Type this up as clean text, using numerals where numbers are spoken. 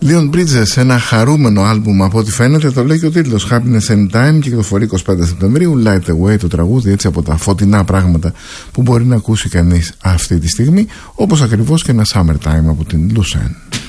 Leon Bridges, ένα χαρούμενο άλμπουμ από ό,τι φαίνεται, το λέει και ο τίτλος, Happiness Anytime, και κυκλοφορεί 25 Σεπτεμβρίου. Light Away το τραγούδι, έτσι από τα φωτεινά πράγματα που μπορεί να ακούσει κανείς αυτή τη στιγμή, όπως ακριβώς και ένα Summertime από την Lucerne.